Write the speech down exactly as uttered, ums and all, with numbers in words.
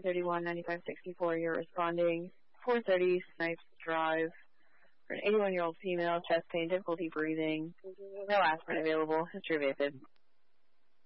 thirty-one ninety-five sixty-four. You're responding four thirty Snipes Drive for an eighty-one-year-old female, chest pain, difficulty breathing, no aspirin available, history of AFib.